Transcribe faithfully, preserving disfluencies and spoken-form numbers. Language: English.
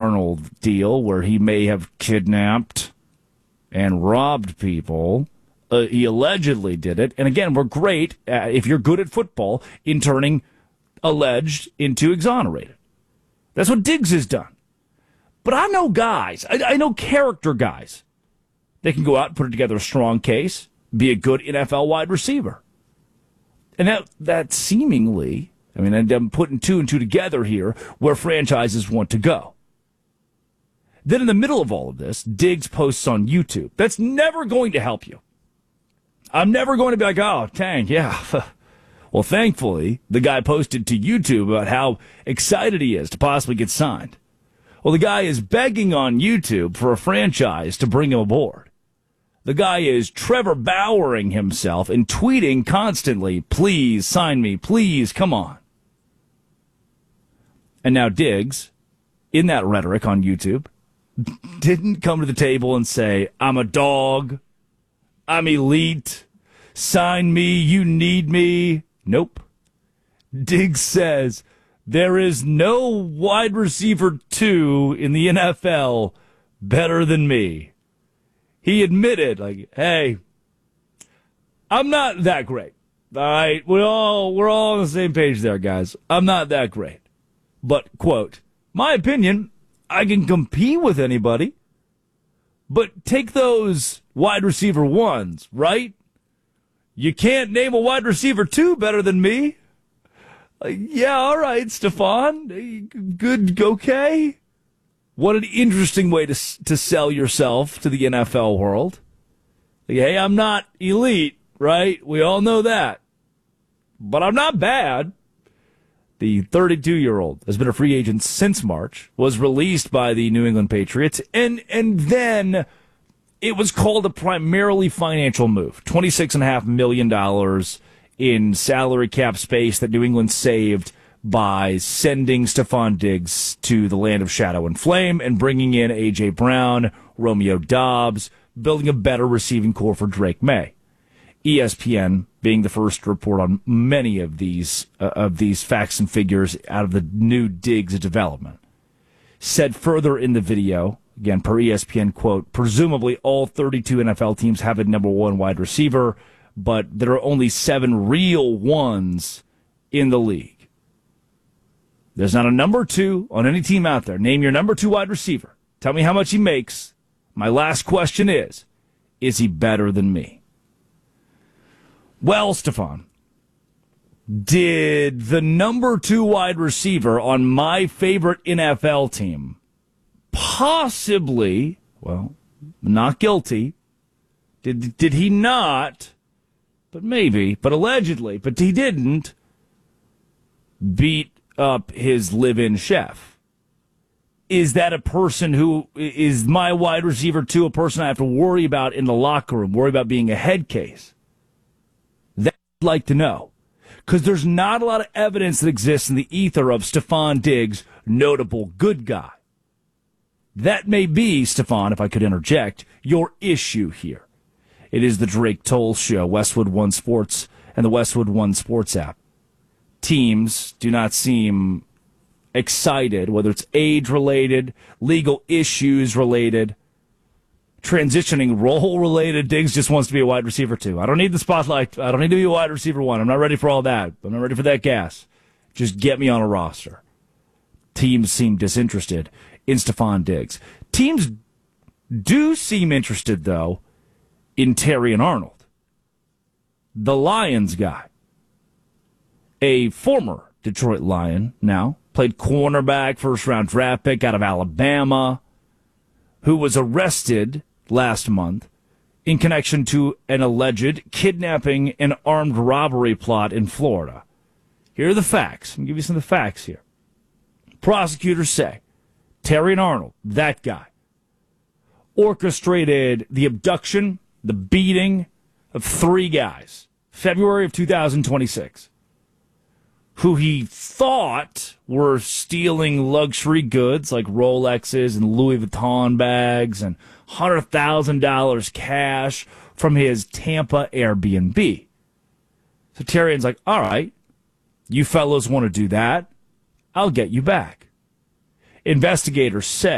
Arnold deal where he may have kidnapped and robbed people. Uh, he allegedly did it. And again, we're great, at, if you're good at football, in turning alleged into exonerated. That's what Diggs has done. But I know guys, I, I know character guys. They can go out and put together a strong case, be a good N F L wide receiver. And that, that seemingly, I mean, I'm putting two and two together here, where franchises want to go. Then in the middle of all of this, Diggs posts on YouTube. That's never going to help you. I'm never going to be like, oh, dang, yeah. Well, thankfully, the guy posted to YouTube about how excited he is to possibly get signed. Well, the guy is begging on YouTube for a franchise to bring him aboard. The guy is Trevor Bowering himself and tweeting constantly, please sign me, please, come on. And now Diggs, in that rhetoric on YouTube, didn't come to the table and say, I'm a dog, I'm elite, sign me, you need me. Nope. Diggs says, there is no wide receiver two in the N F L better than me. He admitted, like, hey, I'm not that great. All right, we're all, we're all on the same page there, guys. I'm not that great. But, quote, my opinion, I can compete with anybody. But take those wide receiver ones, right? You can't name a wide receiver two better than me. Uh, yeah, all right, Stephon. Good, okay. What an interesting way to to sell yourself to the N F L world. Like, hey, I'm not elite, right? We all know that. But I'm not bad. The thirty-two-year-old has been a free agent since March, was released by the New England Patriots, and and then it was called a primarily financial move. twenty-six point five million dollars in salary cap space that New England saved by sending Stephon Diggs to the land of shadow and flame and bringing in A J. Brown, Romeo Doubs, building a better receiving core for Drake May. E S P N being the first to report on many of these uh, of these facts and figures out of the new Diggs development. Said further in the video, again, per E S P N, quote, presumably all thirty-two N F L teams have a number one wide receiver, but there are only seven real ones in the league. There's not a number two on any team out there. Name your number two wide receiver. Tell me how much he makes. My last question is, is he better than me? Well, Stephon, did the number two wide receiver on my favorite N F L team possibly, well, not guilty, did did he not, but maybe, but allegedly, but he didn't, beat up his live-in chef? Is that a person who, is my wide receiver two a person I have to worry about in the locker room, worry about being a head case? That I'd like to know. Because there's not a lot of evidence that exists in the ether of Stephon Diggs, notable good guy. That may be, Stephon, if I could interject, your issue here. It is the Drake Toll Show, Westwood One Sports, and the Westwood One Sports app. Teams do not seem excited, whether it's age-related, legal issues-related, transitioning role-related. Diggs just wants to be a wide receiver, too. I don't need the spotlight. I don't need to be a wide receiver one. I'm not ready for all that. I'm not ready for that gas. Just get me on a roster. Teams seem disinterested in Stephon Diggs. Teams do seem interested, though, in Terrion Arnold, the Lions guy. A former Detroit Lion now, played cornerback, first-round draft pick out of Alabama, who was arrested last month in connection to an alleged kidnapping and armed robbery plot in Florida. Here are the facts. I'll give you some of the facts here. Prosecutors say Terrion Arnold, that guy, orchestrated the abduction, the beating of three guys, February of two thousand twenty-six, who he thought were stealing luxury goods like Rolexes and Louis Vuitton bags and one hundred thousand dollars cash from his Tampa Airbnb. So Terrion's like, all right, you fellows want to do that? I'll get you back. Investigators say